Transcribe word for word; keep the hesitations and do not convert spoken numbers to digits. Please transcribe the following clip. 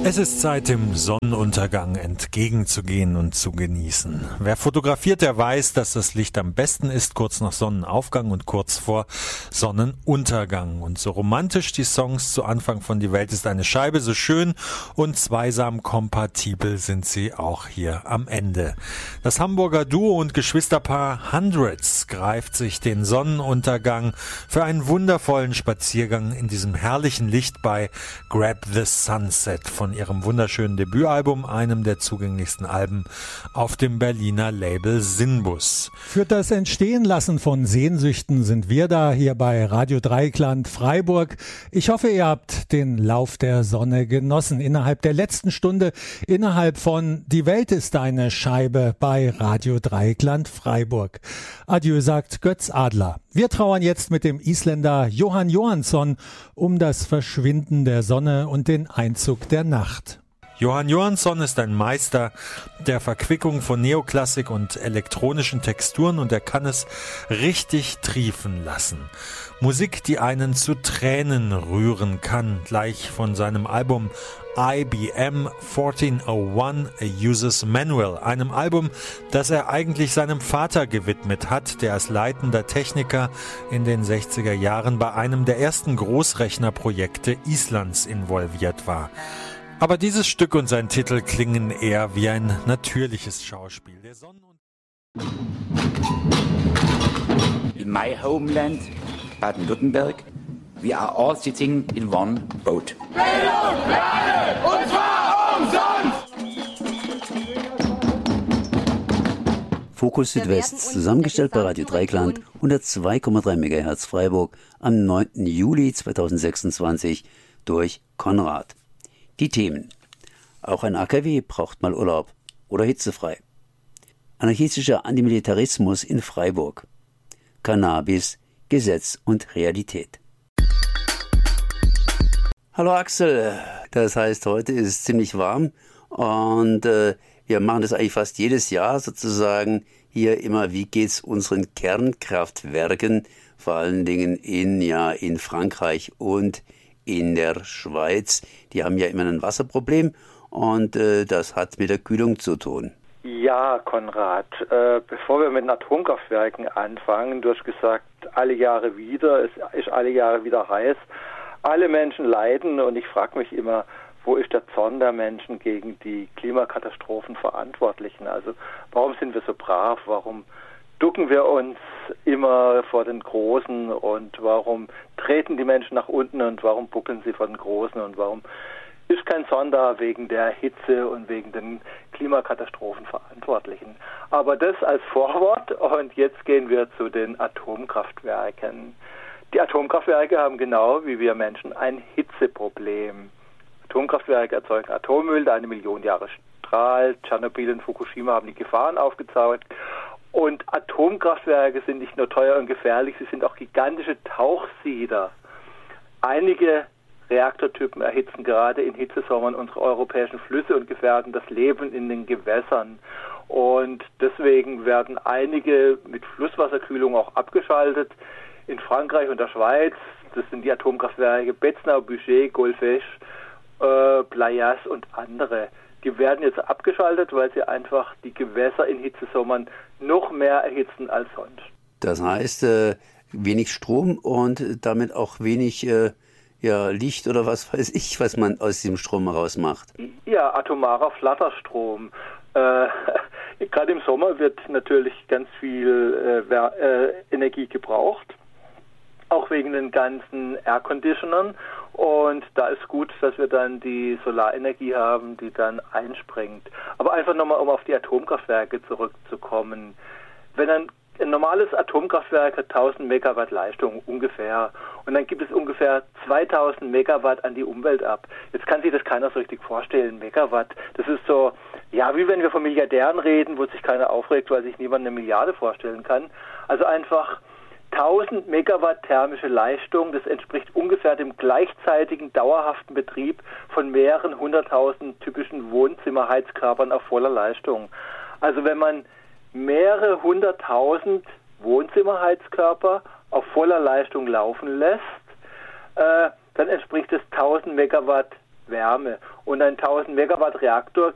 Es ist Zeit, dem Sonnenuntergang entgegenzugehen und zu genießen. Wer fotografiert, der weiß, dass das Licht am besten ist, kurz nach Sonnenaufgang und kurz vor Sonnenuntergang. Und so romantisch die Songs zu Anfang von Die Welt ist eine Scheibe, so schön und zweisam kompatibel sind sie auch hier am Ende. Das Hamburger Duo und Geschwisterpaar Hundreds greift sich den Sonnenuntergang für einen wundervollen Spaziergang in diesem herrlichen Licht bei Grab the Sunset von ihrem wunderschönen Debütalbum, einem der zugänglichsten Alben auf dem Berliner Label Sinbus. Für das Entstehenlassen von Sehnsüchten sind wir da hier bei Radio Dreieckland Freiburg. Ich hoffe, ihr habt den Lauf der Sonne genossen. Innerhalb der letzten Stunde, innerhalb von Die Welt ist eine Scheibe bei Radio Dreieckland Freiburg. Adieu, sagt Götz Adler. Wir trauern jetzt mit dem Isländer Jóhann Jóhannsson um das Verschwinden der Sonne und den Einzug der Nacht. Jóhann Jóhannsson ist ein Meister der Verquickung von Neoklassik und elektronischen Texturen und er kann es richtig triefen lassen. Musik, die einen zu Tränen rühren kann, gleich von seinem Album I B M vierzehnhunderteins A User's Manual, einem Album, das er eigentlich seinem Vater gewidmet hat, der als leitender Techniker in den sechziger Jahren bei einem der ersten Großrechnerprojekte Islands involviert war. Aber dieses Stück und sein Titel klingen eher wie ein natürliches Schauspiel. Der Sonnen- In my homeland, Baden-Württemberg, we are all sitting in one boat. Bildung für alle, und zwar umsonst! Fokus Südwest, zusammengestellt bei Radio Dreieckland, hundertzwei Komma drei Megahertz Freiburg, am neunten Juli zweitausendsechsundzwanzig durch Konrad. Die Themen. Auch ein A K W braucht mal Urlaub oder hitzefrei. Anarchistischer Antimilitarismus in Freiburg. Cannabis, Gesetz und Realität. Hallo Axel, das heißt, heute ist es ziemlich warm und äh, wir machen das eigentlich fast jedes Jahr sozusagen hier immer, wie geht's unseren Kernkraftwerken, vor allen Dingen in, ja, in Frankreich und in der Schweiz. Die haben ja immer ein Wasserproblem und äh, das hat mit der Kühlung zu tun. Ja, Konrad, äh, bevor wir mit den Atomkraftwerken anfangen, du hast gesagt, alle Jahre wieder, es ist alle Jahre wieder heiß, alle Menschen leiden und ich frage mich immer, wo ist der Zorn der Menschen gegen die Klimakatastrophen Verantwortlichen? Also warum sind wir so brav, warum ducken wir uns immer vor den Großen und warum treten die Menschen nach unten und warum buckeln sie vor den Großen und warum ist kein Zorn da wegen der Hitze und wegen den Klimakatastrophen Verantwortlichen. Aber das als Vorwort und jetzt gehen wir zu den Atomkraftwerken. Die Atomkraftwerke haben genau wie wir Menschen ein Hitzeproblem. Atomkraftwerke erzeugen Atommüll, der eine Million Jahre strahlt. Tschernobyl und Fukushima haben die Gefahren aufgezeigt. Und Atomkraftwerke sind nicht nur teuer und gefährlich, sie sind auch gigantische Tauchsieder. Einige Reaktortypen erhitzen gerade in Hitzesommern unsere europäischen Flüsse und gefährden das Leben in den Gewässern. Und deswegen werden einige mit Flusswasserkühlung auch abgeschaltet. In Frankreich und der Schweiz, das sind die Atomkraftwerke Betznau, Bugey, Golfech, äh, Playas und andere. Die werden jetzt abgeschaltet, weil sie einfach die Gewässer in Hitzesommern noch mehr erhitzen als sonst. Das heißt, äh, wenig Strom und damit auch wenig äh, ja, Licht oder was weiß ich, was man aus diesem Strom rausmacht. Ja, atomarer Flatterstrom. Äh, Gerade im Sommer wird natürlich ganz viel äh, äh, Energie gebraucht, auch wegen den ganzen Air-Conditionern. Und da ist gut, dass wir dann die Solarenergie haben, die dann einspringt. Aber einfach nochmal, um auf die Atomkraftwerke zurückzukommen. Wenn ein, ein normales Atomkraftwerk hat tausend Megawatt Leistung ungefähr und dann gibt es ungefähr zweitausend Megawatt an die Umwelt ab. Jetzt kann sich das keiner so richtig vorstellen, Megawatt. Das ist so, ja, wie wenn wir von Milliardären reden, wo sich keiner aufregt, weil sich niemand eine Milliarde vorstellen kann. Also einfach tausend Megawatt thermische Leistung, das entspricht ungefähr dem gleichzeitigen dauerhaften Betrieb von mehreren hunderttausend typischen Wohnzimmerheizkörpern auf voller Leistung. Also wenn man mehrere hunderttausend Wohnzimmerheizkörper auf voller Leistung laufen lässt, äh, dann entspricht es tausend Megawatt Wärme. Und ein tausend Megawatt Reaktor